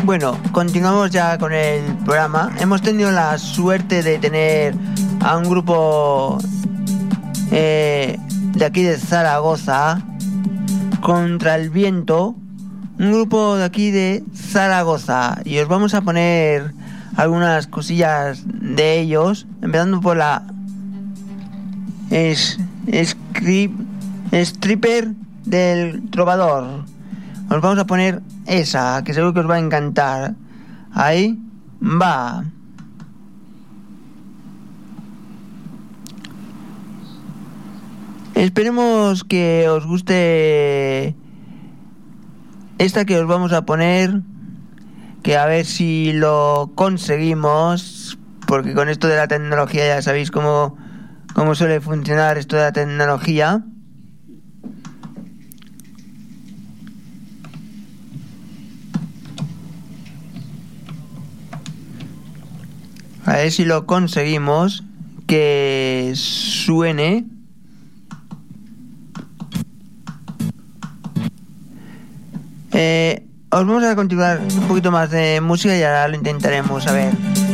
Bueno, continuamos ya con el programa. Hemos tenido la suerte de tener a un grupo de aquí de Zaragoza, Contra el Viento, un grupo de aquí de Zaragoza, y os vamos a poner algunas cosillas de ellos, empezando por la Stripper del Trovador. Os vamos a poner esa, que seguro que os va a encantar. Ahí va. Esperemos que os guste esta que os vamos a poner, que a ver si lo conseguimos, porque con esto de la tecnología ya sabéis cómo suele funcionar esto de la tecnología. A ver si lo conseguimos que suene. Os vamos a continuar un poquito más de música y ahora lo intentaremos, a ver.